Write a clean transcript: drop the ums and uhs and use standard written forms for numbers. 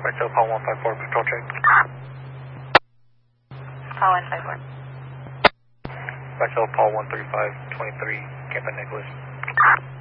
Right, so Paul 154, patrol check. Paul 154. Right, so Paul 135, 23, Camp Nicholas.